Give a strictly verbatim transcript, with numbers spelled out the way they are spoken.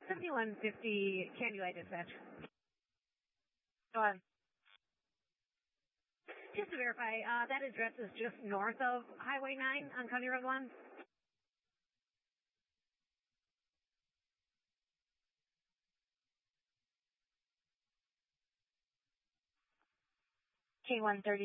seventy-one fifty, can you I dispatch? Go ahead. Just to verify, uh, that address is just north of Highway nine on County Road one? K one thirty.